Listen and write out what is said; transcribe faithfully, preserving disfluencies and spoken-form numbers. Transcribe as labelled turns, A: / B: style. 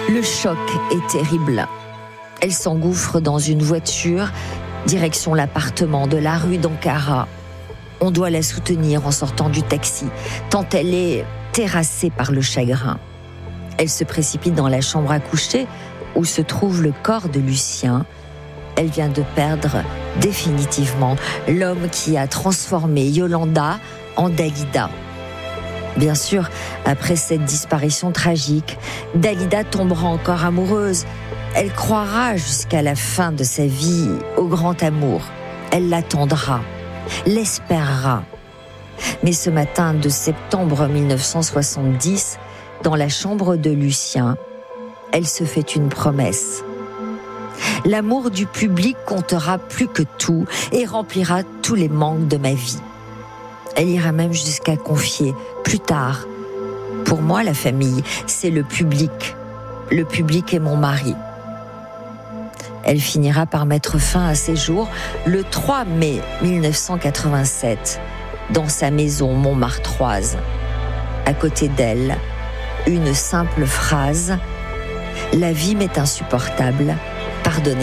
A: Le choc est terrible. Elle s'engouffre dans une voiture, direction l'appartement de la rue d'Ankara. On doit la soutenir en sortant du taxi, tant elle est terrassée par le chagrin. Elle se précipite dans la chambre à coucher où se trouve le corps de Lucien. Elle vient de perdre définitivement l'homme qui a transformé Yolanda en Dalida. Bien sûr, après cette disparition tragique, Dalida tombera encore amoureuse. Elle croira jusqu'à la fin de sa vie au grand amour. Elle l'attendra, l'espérera. Mais ce matin de septembre mille neuf cent soixante-dix, dans la chambre de Lucien, elle se fait une promesse. L'amour du public comptera plus que tout et remplira tous les manques de ma vie. Elle ira même jusqu'à confier, plus tard, pour moi la famille, c'est le public. Le public est mon mari. Elle finira par mettre fin à ses jours le trois mai mille neuf cent quatre-vingt-sept, dans sa maison montmartroise. À côté d'elle, une simple phrase : « La vie m'est insupportable, pardonnez-moi ».